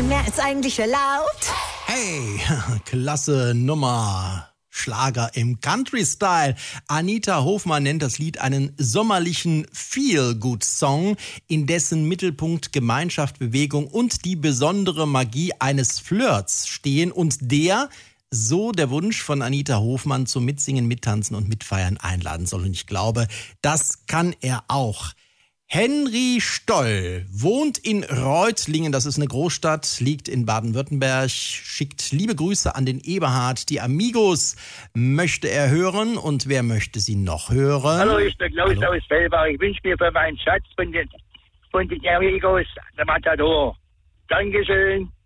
bisschen mehr als eigentlich erlaubt. Hey, klasse Nummer. Schlager im Country-Style. Anita Hofmann nennt das Lied einen sommerlichen Feel-Good-Song, in dessen Mittelpunkt Gemeinschaft, Bewegung und die besondere Magie eines Flirts stehen und so der Wunsch von Anita Hofmann zum Mitsingen, Mittanzen und Mitfeiern einladen soll. Und ich glaube, das kann er auch. Henry Stoll wohnt in Reutlingen, das ist eine Großstadt, liegt in Baden-Württemberg, schickt liebe Grüße an den Eberhard. Die Amigos möchte er hören und wer möchte sie noch hören? Hallo, ich bin Klaus aus Fellbach. Ich wünsche mir für meinen Schatz von den Amigos, der Matador. Dankeschön.